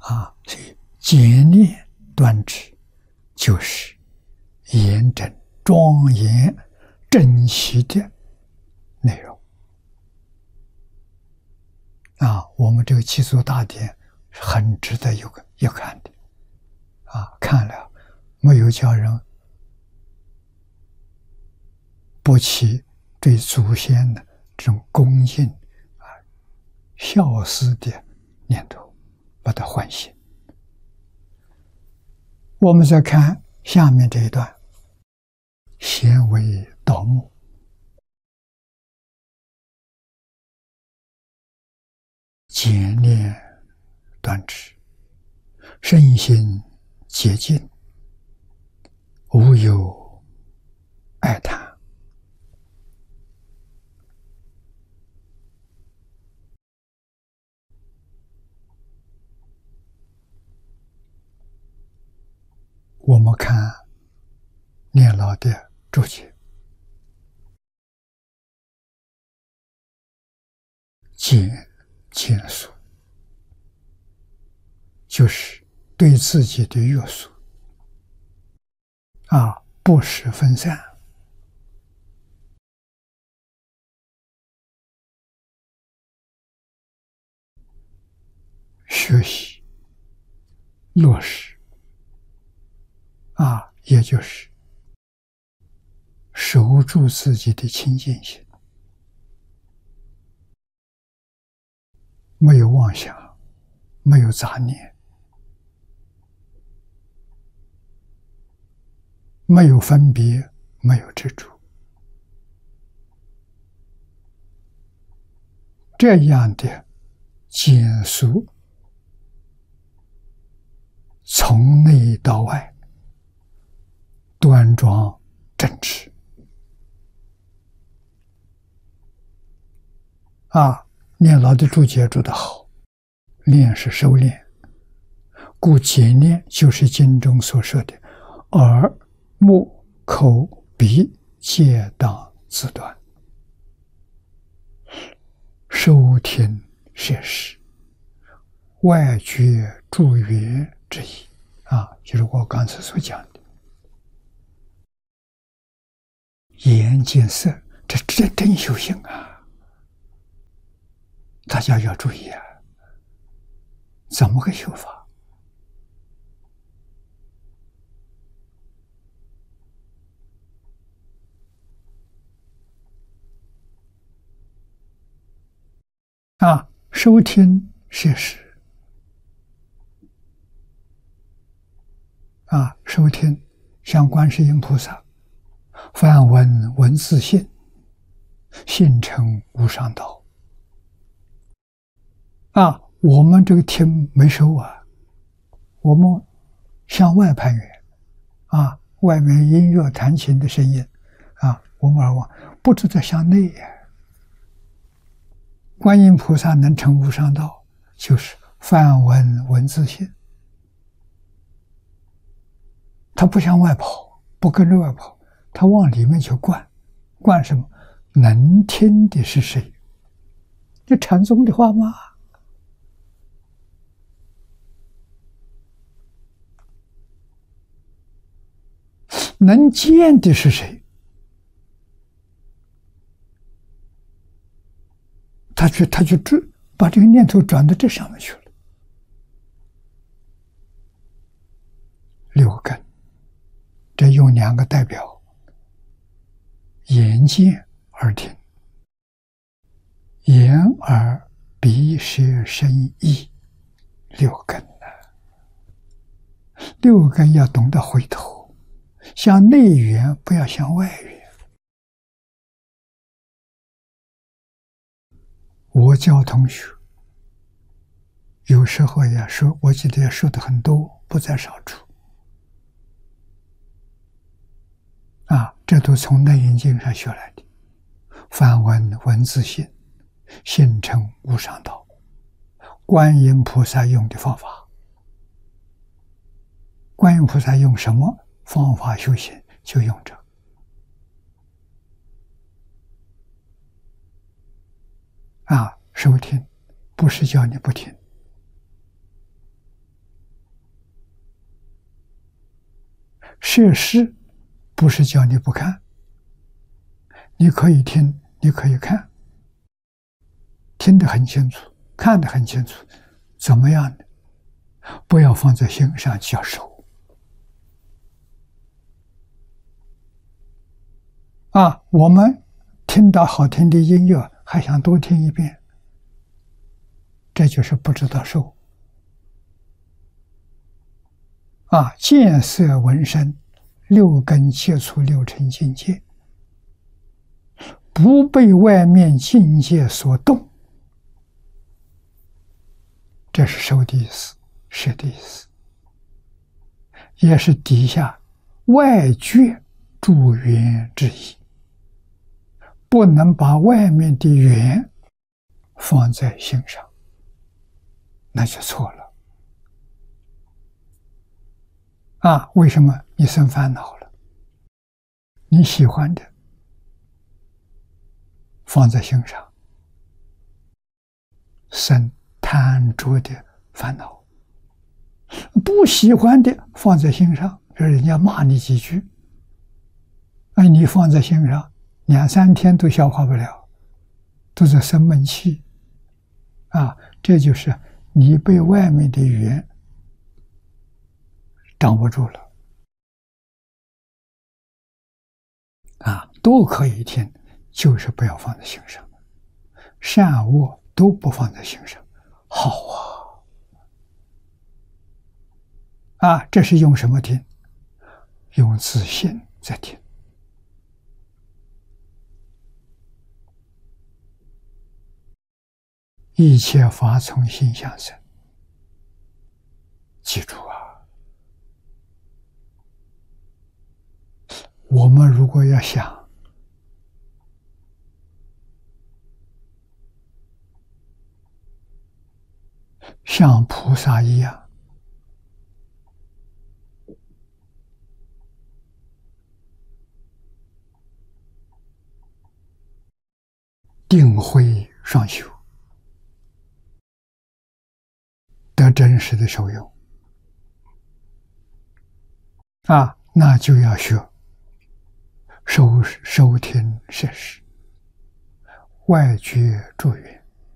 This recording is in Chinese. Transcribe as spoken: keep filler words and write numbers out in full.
啊，所以简练端直就是严整庄严整齐的内容啊。我们这个七祖大典很值得有个一看的啊，看了没有叫人不起对祖先的这种恭敬啊、孝思的念头，把它唤醒。我们再看下面这一段，贤为道目，简练端直，身心洁净，无有爱贪。我们看念老的注解，简简素，就是对自己的约束啊，不使分散，学习落实啊，也就是守住自己的清净心，没有妄想，没有杂念，没有分别，没有执着，这样的简素，从内到外端庄正直啊。念老的注解注得好，练是收敛，故简练就是经中所说的耳目口鼻皆当自端，收听摄事，外觉助缘之意啊，就是我刚才所讲的眼见色，这这真修行啊！大家要注意啊，怎么个修法？啊，收听摄事啊，收听像观世音菩萨，梵文文自性，性成无上道。啊，我们这个听没收啊，我们向外攀缘啊，外面音乐弹琴的声音啊，我们耳望不知道向内呀。观音菩萨能成无上道，就是梵文文自性，他不向外跑，不跟着外跑，他往里面去灌，灌什么？能听的是谁？这禅宗的话吗？能见的是谁？他去，他去转，把这个念头转到这上面去了。六根，这用两个代表：眼见、耳听，眼、耳、鼻、舌、身、意，六根呢？六根要懂得回头。向内缘，不要向外缘。我教同学，有时候也说，我记得也说的很多，不在少数。啊，这都从《内因经》上学来的。梵文文自性，性成无上道。观音菩萨用的方法，观音菩萨用什么方法修行？就用这啊，收听，不是叫你不听设施不是叫你不看，你可以听，你可以看，听得很清楚，看得很清楚，怎么样呢？不要放在心上叫受啊！我们听到好听的音乐，还想多听一遍，这就是不知道受啊！见色闻声，六根接触六尘境界，不被外面境界所动，这是受的意思，是的意思，也是底下外觉助缘之意。不能把外面的缘放在心上，那就错了啊！为什么你生烦恼了？你喜欢的放在心上，生贪着的烦恼；不喜欢的放在心上，让人家骂你几句，哎，你放在心上两三天都消化不了，都在生闷气啊！这就是你被外面的语言掌握住了啊！都可以听，就是不要放在心上，善恶都不放在心上，好啊！啊，这是用什么听？用自信在听。一切法从心想生，记住啊！我们如果要想像菩萨一样，定慧双修，得真实的受用啊，那就要学收收听摄事，外觉助缘。